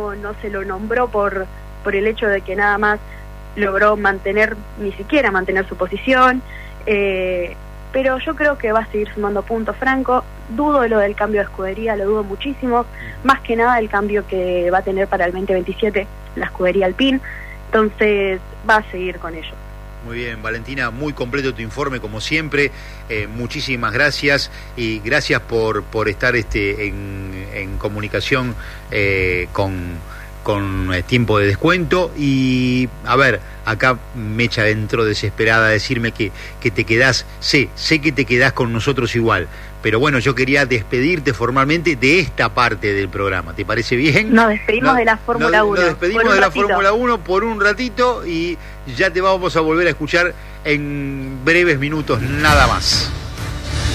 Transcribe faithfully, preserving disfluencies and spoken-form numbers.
no, no se lo nombró por, por el hecho de que nada más logró mantener, ni siquiera mantener su posición, eh, pero yo creo que va a seguir sumando puntos Franco. Dudo de lo del cambio de escudería, lo dudo muchísimo, más que nada el cambio que va a tener para el veinte veintisiete la escudería Alpine, entonces va a seguir con ello. Muy bien, Valentina, muy completo tu informe como siempre, eh, muchísimas gracias y gracias por, por estar este en, en comunicación eh, con, con eh, tiempo de descuento. Y a ver, acá Mecha dentro desesperada a decirme que, que te quedás, sé, sé que te quedás con nosotros igual, pero bueno, yo quería despedirte formalmente de esta parte del programa, ¿te parece bien? Nos despedimos no, de la Fórmula uno. Nos despedimos de la Fórmula uno por un ratito y ya te vamos a volver a escuchar en breves minutos nada más.